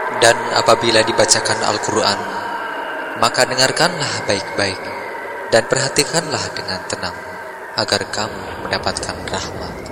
Dan apabila dibacakan Al-Quran, maka dengarkanlah baik-baik dan perhatikanlah dengan tenang, agar kamu mendapatkan rahmat.